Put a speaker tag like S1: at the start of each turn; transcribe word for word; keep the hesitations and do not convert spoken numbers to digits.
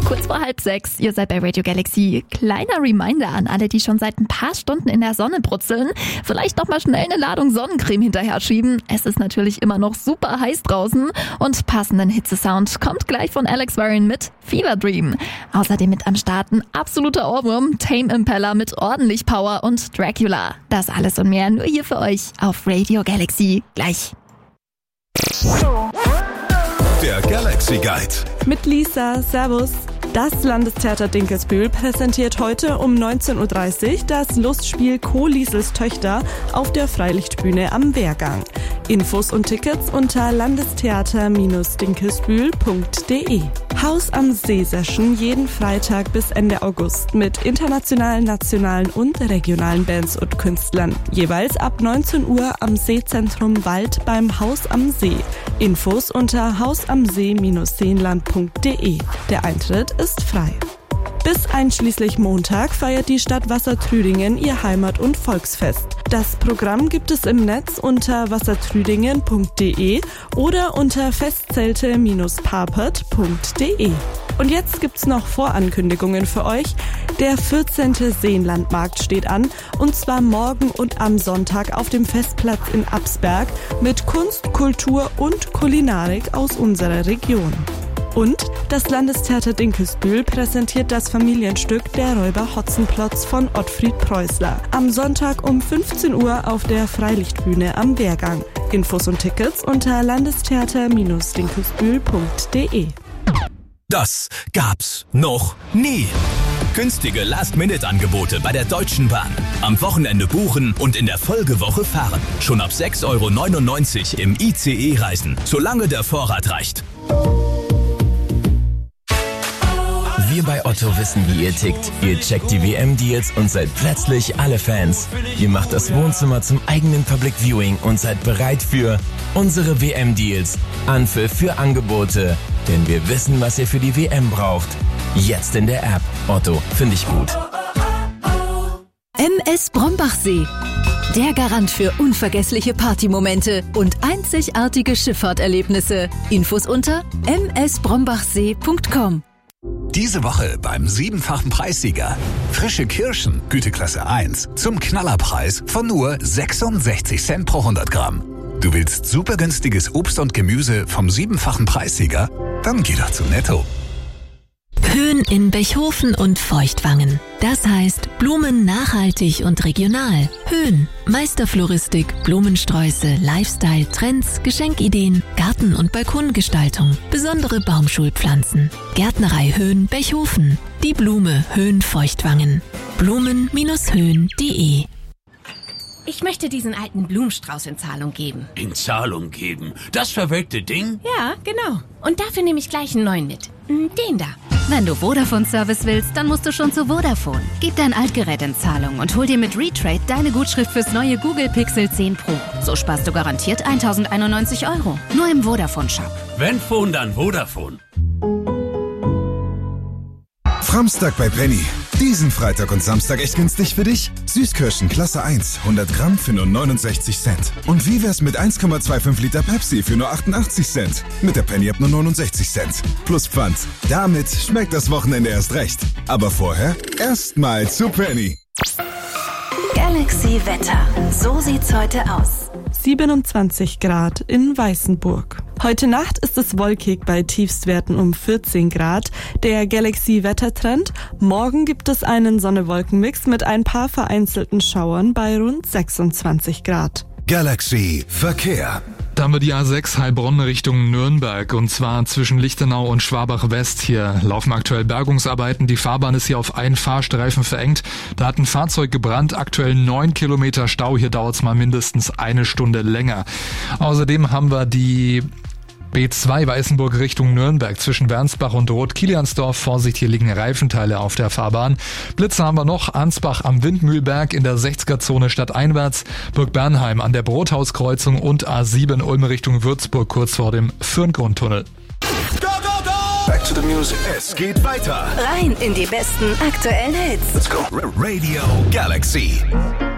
S1: Kurz vor halb sechs, ihr seid bei Radio Galaxy. Kleiner Reminder an alle, die schon seit ein paar Stunden in der Sonne brutzeln. Vielleicht noch mal schnell eine Ladung Sonnencreme hinterher schieben. Es ist natürlich immer noch super heiß draußen. Und passenden Hitzesound kommt gleich von Alex Warren mit Fever Dream. Außerdem mit am Start ein absoluter Ohrwurm, Tame Impala mit ordentlich Power und Dracula. Das alles und mehr nur hier für euch auf Radio Galaxy. Gleich.
S2: Der Galaxy Guide.
S3: Mit Lisa, Servus. Das Landestheater Dinkelsbühl präsentiert heute um neunzehn Uhr dreißig das Lustspiel Co-Liesels Töchter auf der Freilichtbühne am Wehrgang. Infos und Tickets unter landestheater Dinkelsbühl punkt de. Haus am See Session jeden Freitag bis Ende August mit internationalen, nationalen und regionalen Bands und Künstlern. Jeweils ab neunzehn Uhr am Seezentrum Wald beim Haus am See. Infos unter hausamsee seenland punkt de. Der Eintritt ist frei. Bis einschließlich Montag feiert die Stadt Wassertrüdingen ihr Heimat- und Volksfest. Das Programm gibt es im Netz unter wassertrüdingen punkt de oder unter festzelte papert punkt de. Und jetzt gibt's noch Vorankündigungen für euch. Der vierzehnte Seenlandmarkt steht an, und zwar morgen und am Sonntag auf dem Festplatz in Absberg mit Kunst, Kultur und Kulinarik aus unserer Region. Und das Landestheater Dinkelsbühl präsentiert das Familienstück Der Räuber Hotzenplotz von Ottfried Preußler am Sonntag um fünfzehn Uhr auf der Freilichtbühne am Wehrgang. Infos und Tickets unter landestheater Dinkelsbühl punkt de.
S2: Das gab's noch nie. Günstige Last-Minute-Angebote bei der Deutschen Bahn. Am Wochenende buchen und in der Folgewoche fahren. Schon ab sechs Euro neunundneunzig im I C E reisen, solange der Vorrat reicht.
S4: Wir bei Otto wissen, wie ihr tickt. Ihr checkt die W M-Deals und seid plötzlich alle Fans. Ihr macht das Wohnzimmer zum eigenen Public Viewing und seid bereit für unsere W M-Deals. Anpfiff für Angebote. Denn wir wissen, was ihr für die W M braucht. Jetzt in der App. Otto, finde ich gut.
S5: M S Brombachsee. Der Garant für unvergessliche Partymomente und einzigartige Schifffahrterlebnisse. Infos unter m s brombachsee punkt com.
S2: Diese Woche beim siebenfachen Preissieger. Frische Kirschen, Güteklasse eins, zum Knallerpreis von nur sechsundsechzig Cent pro hundert Gramm. Du willst super günstiges Obst und Gemüse vom siebenfachen Preissieger? Dann geh doch zu Netto.
S6: Höhen in Bechhofen und Feuchtwangen. Das heißt Blumen nachhaltig und regional. Höhen, Meisterfloristik, Blumensträuße, Lifestyle, Trends, Geschenkideen, Garten- und Balkongestaltung, besondere Baumschulpflanzen. Gärtnerei Höhen Bechhofen. Die Blume Höhen Feuchtwangen. Blumen Höhen punkt de.
S7: Ich möchte diesen alten Blumenstrauß in Zahlung geben.
S8: In Zahlung geben? Das verwelkte Ding?
S7: Ja, genau. Und dafür nehme ich gleich einen neuen mit. Den da.
S9: Wenn du Vodafone-Service willst, dann musst du schon zu Vodafone. Gib dein Altgerät in Zahlung und hol dir mit Retrade deine Gutschrift fürs neue Google Pixel zehn Pro. So sparst du garantiert tausendeinundneunzig Euro. Nur im Vodafone-Shop.
S8: Wenn Phone, dann Vodafone.
S10: Framstag bei Penny. Diesen Freitag und Samstag echt günstig für dich? Süßkirschen Klasse eins, hundert Gramm für nur neunundsechzig Cent. Und wie wär's mit eins Komma fünfundzwanzig Liter Pepsi für nur achtundachtzig Cent? Mit der Penny ab nur neunundsechzig Cent. Plus Pfand. Damit schmeckt das Wochenende erst recht. Aber vorher erstmal zu Penny.
S6: Galaxy Wetter. So sieht's heute aus.
S3: siebenundzwanzig Grad in Weißenburg. Heute Nacht ist es wolkig bei Tiefstwerten um vierzehn Grad. Der Galaxy-Wettertrend. Morgen gibt es einen Sonne-Wolken-Mix mit ein paar vereinzelten Schauern bei rund sechsundzwanzig Grad.
S2: Galaxy Verkehr.
S11: Da haben wir die A sechs Heilbronn Richtung Nürnberg, und zwar zwischen Lichtenau und Schwabach West. Hier laufen aktuell Bergungsarbeiten. Die Fahrbahn ist hier auf einen Fahrstreifen verengt. Da hat ein Fahrzeug gebrannt. Aktuell neun Kilometer Stau. Hier dauert es mal mindestens eine Stunde länger. Außerdem haben wir die B zwei Weißenburg Richtung Nürnberg zwischen Wernsbach und Rot-Kiliansdorf. Vorsicht, hier liegen Reifenteile auf der Fahrbahn. Blitze haben wir noch. Ansbach am Windmühlberg in der sechziger-Zone stadteinwärts. Burg Bernheim an der Brothauskreuzung und A sieben Ulm Richtung Würzburg kurz vor dem Fürngrundtunnel.
S2: Go, go, go! Back to the music. Es geht weiter.
S5: Rein in die besten aktuellen Hits.
S2: Let's go. Radio Galaxy.